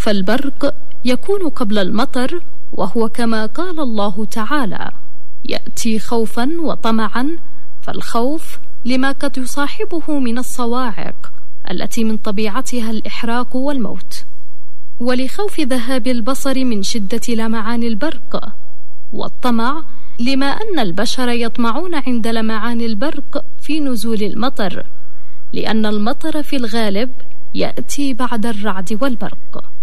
فالبرق يكون قبل المطر، وهو كما قال الله تعالى: يأتي خوفا وطمعا، فالخوف لما قد يصاحبه من الصواعق التي من طبيعتها الإحراق والموت، ولخوف ذهاب البصر من شدة لمعان البرق، والطمع لما أن البشر يطمعون عند لمعان البرق في نزول المطر، لأن المطر في الغالب يأتي بعد الرعد والبرق.